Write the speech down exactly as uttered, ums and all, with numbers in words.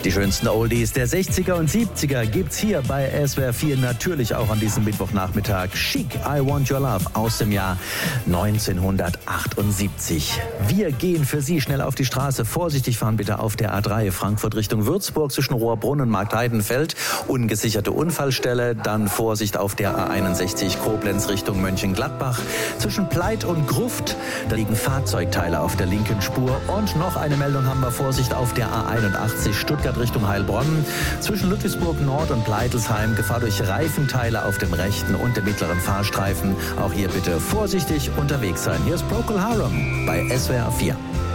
Die schönsten Oldies der sechziger und siebziger gibt's hier bei S W R vier natürlich auch an diesem Mittwochnachmittag. Chic, I Want Your Love aus dem Jahr neunzehnhundertachtundsiebzig. Wir gehen für Sie schnell auf die Straße. Vorsichtig fahren bitte auf der A drei Frankfurt Richtung Würzburg zwischen Rohrbrunn und Marktheidenfeld. Ungesicherte Unfallstelle. Dann Vorsicht auf der A einundsechzig Koblenz Richtung Mönchengladbach. Zwischen Pleit und Gruft, da liegen Fahrzeugteile auf der linken Spur. Und noch eine Meldung haben wir. Vorsicht auf der A einundachtzig Stuttgart Richtung Heilbronn. Zwischen Ludwigsburg Nord und Pleitelsheim Gefahr durch Reifenteile auf dem rechten und dem mittleren Fahrstreifen. Auch hier bitte vorsichtig unterwegs sein. Hier ist Procol Harum bei S W R vier.